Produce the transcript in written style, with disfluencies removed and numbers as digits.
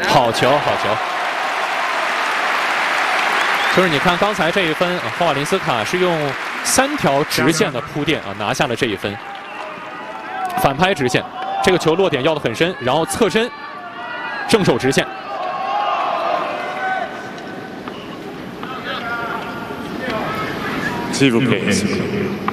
好球，好球！就是你看刚才这一分，霍瓦林斯卡是用3条直线的铺垫拿下了这一分。反拍直线，这个球落点要得很深，然后侧身，正手直线。 Zero case.